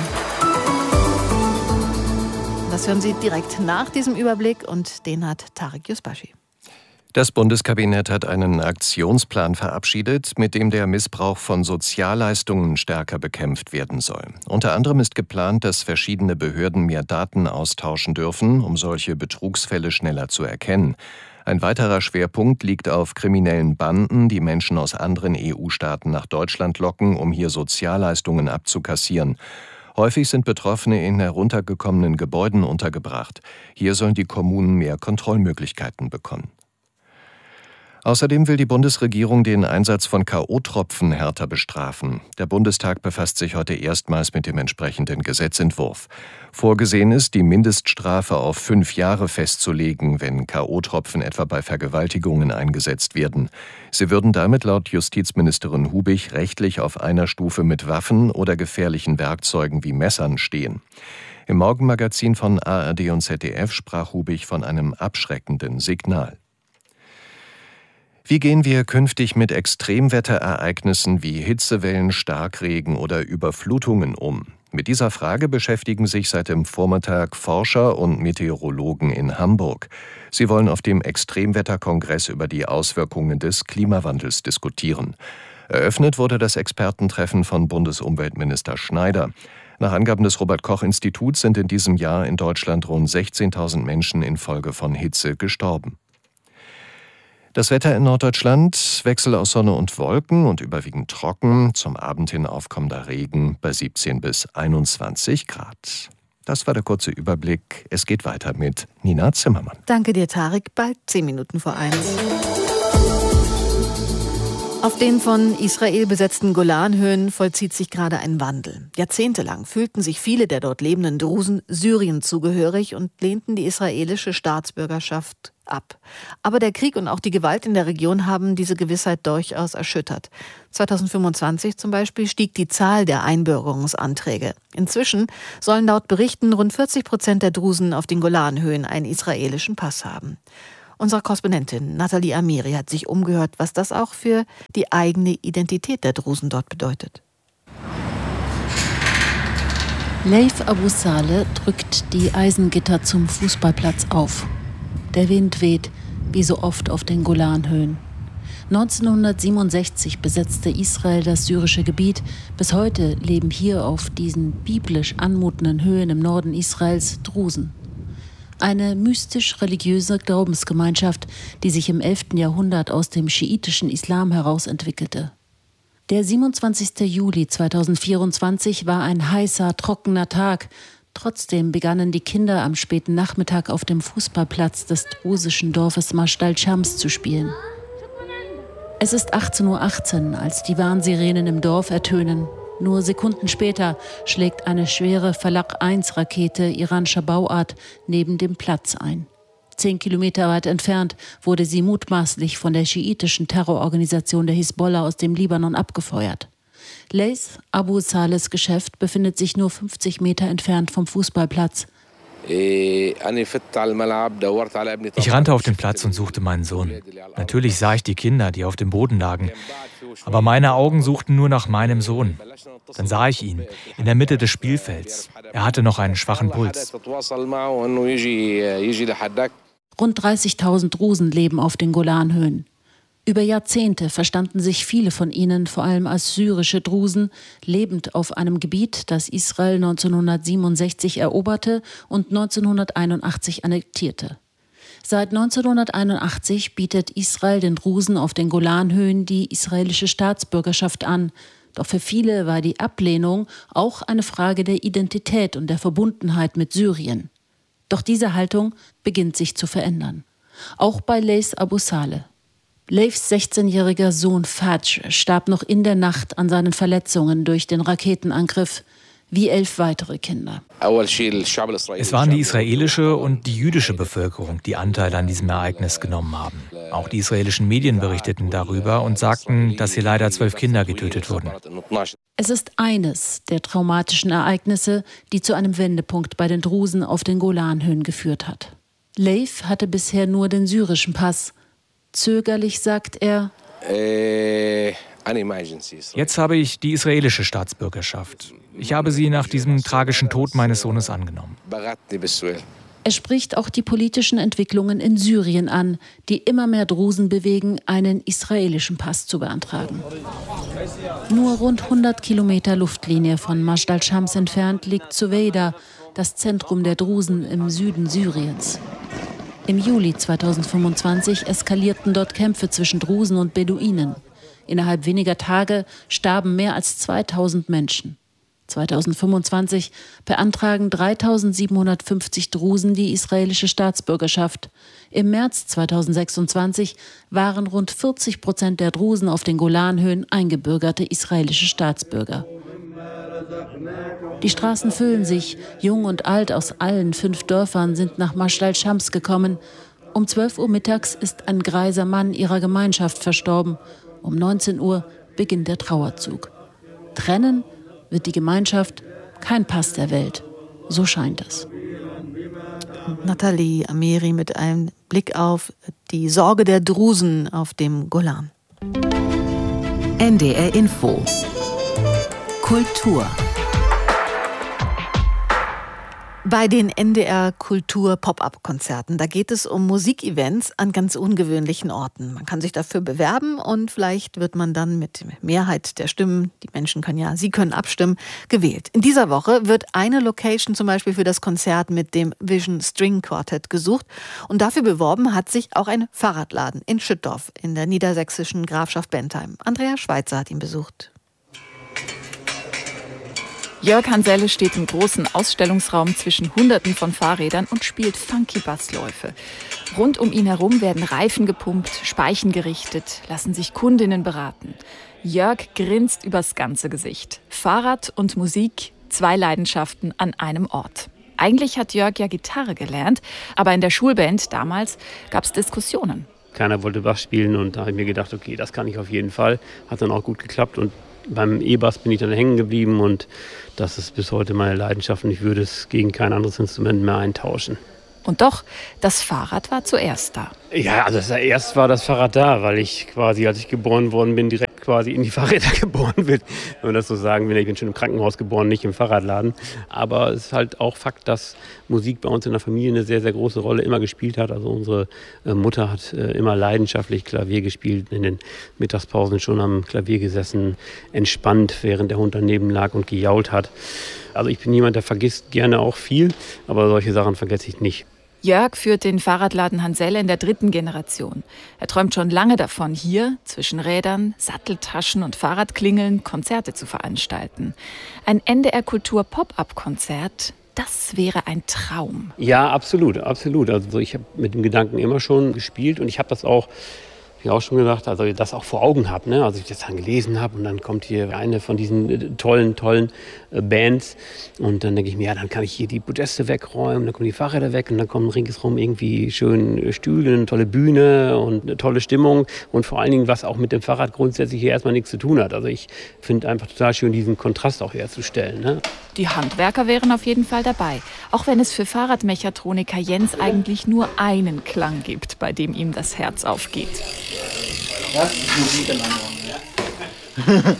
Das hören Sie direkt nach diesem Überblick und den hat Tarek Yusbashi. Das Bundeskabinett hat einen Aktionsplan verabschiedet, mit dem der Missbrauch von Sozialleistungen stärker bekämpft werden soll. Unter anderem ist geplant, dass verschiedene Behörden mehr Daten austauschen dürfen, um solche Betrugsfälle schneller zu erkennen. Ein weiterer Schwerpunkt liegt auf kriminellen Banden, die Menschen aus anderen EU-Staaten nach Deutschland locken, um hier Sozialleistungen abzukassieren. Häufig sind Betroffene in heruntergekommenen Gebäuden untergebracht. Hier sollen die Kommunen mehr Kontrollmöglichkeiten bekommen. Außerdem will die Bundesregierung den Einsatz von K.O.-Tropfen härter bestrafen. Der Bundestag befasst sich heute erstmals mit dem entsprechenden Gesetzentwurf. Vorgesehen ist, die Mindeststrafe auf 5 Jahre festzulegen, wenn K.O.-Tropfen etwa bei Vergewaltigungen eingesetzt werden. Sie würden damit laut Justizministerin Hubig rechtlich auf einer Stufe mit Waffen oder gefährlichen Werkzeugen wie Messern stehen. Im Morgenmagazin von ARD und ZDF sprach Hubig von einem abschreckenden Signal. Wie gehen wir künftig mit Extremwetterereignissen wie Hitzewellen, Starkregen oder Überflutungen um? Mit dieser Frage beschäftigen sich seit dem Vormittag Forscher und Meteorologen in Hamburg. Sie wollen auf dem Extremwetterkongress über die Auswirkungen des Klimawandels diskutieren. Eröffnet wurde das Expertentreffen von Bundesumweltminister Schneider. Nach Angaben des Robert-Koch-Instituts sind in diesem Jahr in Deutschland rund 16.000 Menschen infolge von Hitze gestorben. Das Wetter in Norddeutschland, Wechsel aus Sonne und Wolken und überwiegend trocken, zum Abend hin aufkommender Regen bei 17 bis 21 Grad. Das war der kurze Überblick. Es geht weiter mit Nina Zimmermann. Danke dir, Tarek. Bald 10 Minuten vor 1. Auf den von Israel besetzten Golanhöhen vollzieht sich gerade ein Wandel. Jahrzehntelang fühlten sich viele der dort lebenden Drusen Syrien zugehörig und lehnten die israelische Staatsbürgerschaft ab. Aber der Krieg und auch die Gewalt in der Region haben diese Gewissheit durchaus erschüttert. 2025 zum Beispiel stieg die Zahl der Einbürgerungsanträge. Inzwischen sollen laut Berichten rund 40% der Drusen auf den Golanhöhen einen israelischen Pass haben. Unsere Korrespondentin Nathalie Amiri hat sich umgehört, was das auch für die eigene Identität der Drusen dort bedeutet. Leif Abu Saleh drückt die Eisengitter zum Fußballplatz auf. Der Wind weht, wie so oft auf den Golanhöhen. 1967 besetzte Israel das syrische Gebiet. Bis heute leben hier auf diesen biblisch anmutenden Höhen im Norden Israels Drusen. Eine mystisch-religiöse Glaubensgemeinschaft, die sich im 11. Jahrhundert aus dem schiitischen Islam heraus entwickelte. Der 27. Juli 2024 war ein heißer, trockener Tag. Trotzdem begannen die Kinder am späten Nachmittag auf dem Fußballplatz des drusischen Dorfes Majdal Shams zu spielen. Es ist 18:18 Uhr, als die Warnsirenen im Dorf ertönen. Nur Sekunden später schlägt eine schwere Falak-1-Rakete iranischer Bauart neben dem Platz ein. 10 Kilometer weit entfernt wurde sie mutmaßlich von der schiitischen Terrororganisation der Hisbollah aus dem Libanon abgefeuert. Leif Abu Salehs Geschäft befindet sich nur 50 Meter entfernt vom Fußballplatz. Ich rannte auf den Platz und suchte meinen Sohn. Natürlich sah ich die Kinder, die auf dem Boden lagen. Aber meine Augen suchten nur nach meinem Sohn. Dann sah ich ihn in der Mitte des Spielfelds. Er hatte noch einen schwachen Puls. Rund 30.000 Drusen leben auf den Golanhöhen. Über Jahrzehnte verstanden sich viele von ihnen vor allem als syrische Drusen, lebend auf einem Gebiet, das Israel 1967 eroberte und 1981 annektierte. Seit 1981 bietet Israel den Drusen auf den Golanhöhen die israelische Staatsbürgerschaft an. Doch für viele war die Ablehnung auch eine Frage der Identität und der Verbundenheit mit Syrien. Doch diese Haltung beginnt sich zu verändern. Auch bei Leif Abu Saleh. Leifs 16-jähriger Sohn Fadj starb noch in der Nacht an seinen Verletzungen durch den Raketenangriff, wie 11 weitere Kinder. Es waren die israelische und die jüdische Bevölkerung, die Anteil an diesem Ereignis genommen haben. Auch die israelischen Medien berichteten darüber und sagten, dass hier leider 12 Kinder getötet wurden. Es ist eines der traumatischen Ereignisse, die zu einem Wendepunkt bei den Drusen auf den Golanhöhen geführt hat. Leif hatte bisher nur den syrischen Pass. Zögerlich sagt er: Jetzt habe ich die israelische Staatsbürgerschaft. Ich habe sie nach diesem tragischen Tod meines Sohnes angenommen. Er spricht auch die politischen Entwicklungen in Syrien an, die immer mehr Drusen bewegen, einen israelischen Pass zu beantragen. Nur rund 100 Kilometer Luftlinie von Majdal Shams entfernt liegt Suweida, das Zentrum der Drusen im Süden Syriens. Im Juli 2025 eskalierten dort Kämpfe zwischen Drusen und Beduinen. Innerhalb weniger Tage starben mehr als 2000 Menschen. 2025 beantragen 3750 Drusen die israelische Staatsbürgerschaft. Im März 2026 waren rund 40% der Drusen auf den Golanhöhen eingebürgerte israelische Staatsbürger. Die Straßen füllen sich. Jung und alt aus allen 5 Dörfern sind nach Majdal Shams gekommen. Um 12 Uhr mittags ist ein greiser Mann ihrer Gemeinschaft verstorben. Um 19 Uhr beginnt der Trauerzug. Trennen wird die Gemeinschaft kein Pass der Welt. So scheint es. Nathalie Amiri mit einem Blick auf die Sorge der Drusen auf dem Golan. NDR Info. Kultur. Bei den NDR Kultur Pop-up-Konzerten, da geht es um Musikevents an ganz ungewöhnlichen Orten. Man kann sich dafür bewerben und vielleicht wird man dann mit Mehrheit der Stimmen, die Menschen Sie können abstimmen, gewählt. In dieser Woche wird eine Location zum Beispiel für das Konzert mit dem Vision String Quartet gesucht und dafür beworben hat sich auch ein Fahrradladen in Schüttorf in der niedersächsischen Grafschaft Bentheim. Andrea Schweitzer hat ihn besucht. Jörg Hanselle steht im großen Ausstellungsraum zwischen Hunderten von Fahrrädern und spielt funky Bassläufe. Rund um ihn herum werden Reifen gepumpt, Speichen gerichtet, lassen sich Kundinnen beraten. Jörg grinst übers ganze Gesicht. Fahrrad und Musik, 2 Leidenschaften an einem Ort. Eigentlich hat Jörg ja Gitarre gelernt, aber in der Schulband damals gab es Diskussionen. Keiner wollte Bass spielen und da habe ich mir gedacht, okay, das kann ich auf jeden Fall. Hat dann auch gut geklappt und beim E-Bass bin ich dann hängen geblieben und das ist bis heute meine Leidenschaft und ich würde es gegen kein anderes Instrument mehr eintauschen. Und doch, das Fahrrad war zuerst da. Ja, also zuerst war das Fahrrad da, weil ich quasi, als ich geboren worden bin, direkt quasi in die Fahrräder geboren bin. Wenn man das so sagen will, ich bin schon im Krankenhaus geboren, nicht im Fahrradladen. Aber es ist halt auch Fakt, dass Musik bei uns in der Familie eine sehr, sehr große Rolle immer gespielt hat. Also unsere Mutter hat immer leidenschaftlich Klavier gespielt, in den Mittagspausen schon am Klavier gesessen, entspannt, während der Hund daneben lag und gejault hat. Also ich bin jemand, der vergisst gerne auch viel, aber solche Sachen vergesse ich nicht. Jörg führt den Fahrradladen Hanselle in der 3. Generation. Er träumt schon lange davon, hier zwischen Rädern, Satteltaschen und Fahrradklingeln Konzerte zu veranstalten. Ein NDR-Kultur-Pop-Up-Konzert, das wäre ein Traum. Ja, absolut, absolut. Also ich habe mit dem Gedanken immer schon gespielt und ich habe das auch schon gedacht, also das auch vor Augen habe, ne? Also ich das dann gelesen habe und dann kommt hier eine von diesen tollen Bands und dann denke ich mir, ja, dann kann ich hier die Podeste wegräumen, dann kommen die Fahrräder weg und dann kommen ringsherum irgendwie schön Stühle, eine tolle Bühne und eine tolle Stimmung und vor allen Dingen, was auch mit dem Fahrrad grundsätzlich hier erstmal nichts zu tun hat. Also ich finde einfach total schön, diesen Kontrast auch herzustellen, ne? Die Handwerker wären auf jeden Fall dabei, auch wenn es für Fahrradmechatroniker Jens eigentlich nur einen Klang gibt, bei dem ihm das Herz aufgeht. Das ist Musik in einem Raum.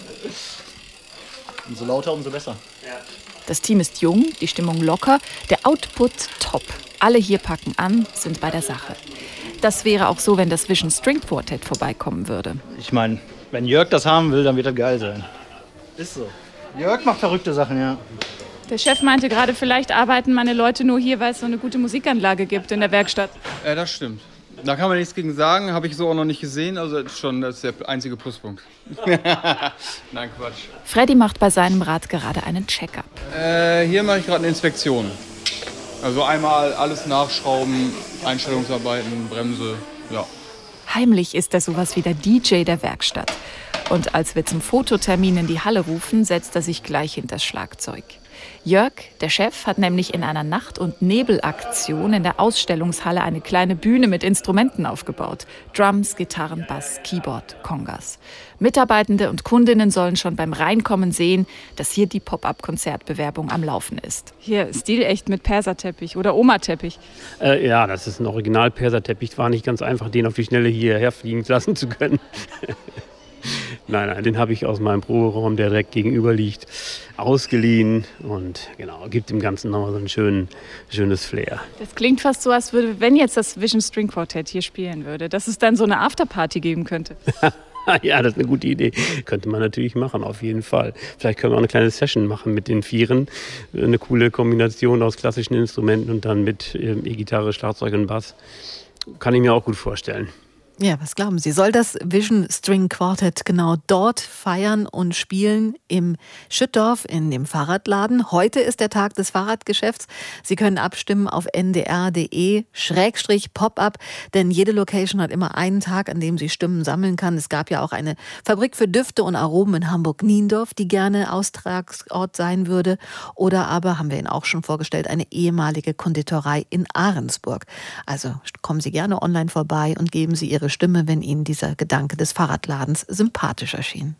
Umso lauter, umso besser. Das Team ist jung, die Stimmung locker, der Output top. Alle hier packen an, sind bei der Sache. Das wäre auch so, wenn das Vision String Quartet vorbeikommen würde. Ich meine, wenn Jörg das haben will, dann wird das geil sein. Ist so. Jörg macht verrückte Sachen, ja. Der Chef meinte gerade, vielleicht arbeiten meine Leute nur hier, weil es so eine gute Musikanlage gibt in der Werkstatt. Das stimmt. Da kann man nichts gegen sagen, habe ich so auch noch nicht gesehen. Also das ist der einzige Pluspunkt. Nein, Quatsch. Freddy macht bei seinem Rad gerade einen Check-up. Hier mache ich gerade eine Inspektion. Also einmal alles nachschrauben, Einstellungsarbeiten, Bremse, ja. Heimlich ist er sowas wie der DJ der Werkstatt. Und als wir zum Fototermin in die Halle rufen, setzt er sich gleich hinters Schlagzeug. Jörg, der Chef, hat nämlich in einer Nacht- und Nebelaktion in der Ausstellungshalle eine kleine Bühne mit Instrumenten aufgebaut. Drums, Gitarren, Bass, Keyboard, Congas. Mitarbeitende und Kundinnen sollen schon beim Reinkommen sehen, dass hier die Pop-Up-Konzertbewerbung am Laufen ist. Hier, stilecht mit Perserteppich oder Oma-Teppich. Ja, das ist ein Original-Perserteppich. War nicht ganz einfach, den auf die Schnelle hierher fliegen lassen zu können. Nein, den habe ich aus meinem Proberaum, der direkt gegenüber liegt, ausgeliehen und genau, gibt dem Ganzen nochmal so ein schönes Flair. Das klingt fast so, als würde, wenn jetzt das Vision String Quartet hier spielen würde, dass es dann so eine Afterparty geben könnte. Ja, das ist eine gute Idee. Könnte man natürlich machen, auf jeden Fall. Vielleicht können wir auch eine kleine Session machen mit den Vieren. Eine coole Kombination aus klassischen Instrumenten und dann mit E-Gitarre, Schlagzeug und Bass. Kann ich mir auch gut vorstellen. Ja, was glauben Sie? Soll das Vision String Quartet genau dort feiern und spielen im Schüttdorf in dem Fahrradladen? Heute ist der Tag des Fahrradgeschäfts. Sie können abstimmen auf ndr.de/Pop-Up, denn jede Location hat immer einen Tag, an dem sie Stimmen sammeln kann. Es gab ja auch eine Fabrik für Düfte und Aromen in Hamburg-Niendorf, die gerne Austragsort sein würde. Oder aber, haben wir Ihnen auch schon vorgestellt, eine ehemalige Konditorei in Ahrensburg. Also kommen Sie gerne online vorbei und geben Sie Ihre Stimme, wenn Ihnen dieser Gedanke des Fahrradladens sympathisch erschien.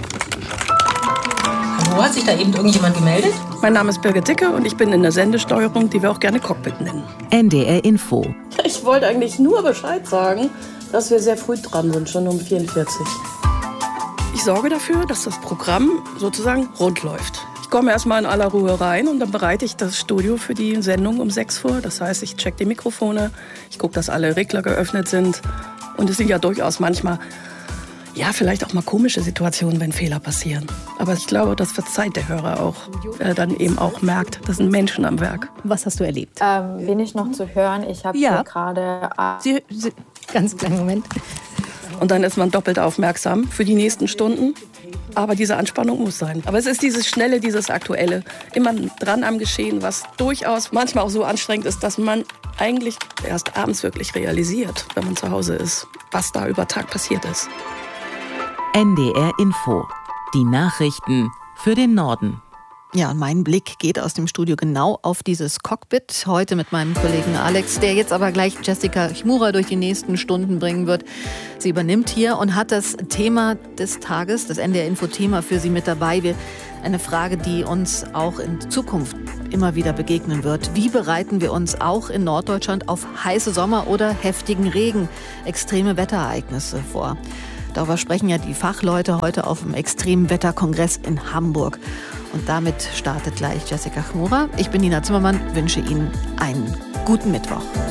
Hallo, hat sich da eben irgendjemand gemeldet? Mein Name ist Birgit Dicke und ich bin in der Sendesteuerung, die wir auch gerne Cockpit nennen. NDR Info. Ich wollte eigentlich nur Bescheid sagen, dass wir sehr früh dran sind, schon um 44. Ich sorge dafür, dass das Programm sozusagen rund läuft. Ich komme erstmal in aller Ruhe rein und dann bereite ich das Studio für die Sendung um 6 vor. Das heißt, ich check die Mikrofone, ich gucke, dass alle Regler geöffnet sind. Und es sind ja durchaus manchmal, ja, vielleicht auch mal komische Situationen, wenn Fehler passieren. Aber ich glaube, das verzeiht der Hörer auch, weil er dann eben auch merkt, das sind Menschen am Werk. Was hast du erlebt? Bin ich noch zu hören? Ich habe hier gerade... Ganz kleinen Moment. Und dann ist man doppelt aufmerksam für die nächsten Stunden. Aber diese Anspannung muss sein. Aber es ist dieses Schnelle, dieses Aktuelle, immer dran am Geschehen, was durchaus manchmal auch so anstrengend ist, dass man eigentlich erst abends wirklich realisiert, wenn man zu Hause ist, was da über Tag passiert ist. NDR Info. Die Nachrichten für den Norden. Ja, und mein Blick geht aus dem Studio genau auf dieses Cockpit. Heute mit meinem Kollegen Alex, der jetzt aber gleich Jessica Chmura durch die nächsten Stunden bringen wird. Sie übernimmt hier und hat das Thema des Tages, das NDR-Info-Thema für Sie mit dabei. Eine Frage, die uns auch in Zukunft immer wieder begegnen wird. Wie bereiten wir uns auch in Norddeutschland auf heiße Sommer oder heftigen Regen, extreme Wetterereignisse vor? Darüber sprechen ja die Fachleute heute auf dem Extremwetterkongress in Hamburg. Und damit startet gleich Jessica Chmura. Ich bin Nina Zimmermann, wünsche Ihnen einen guten Mittwoch.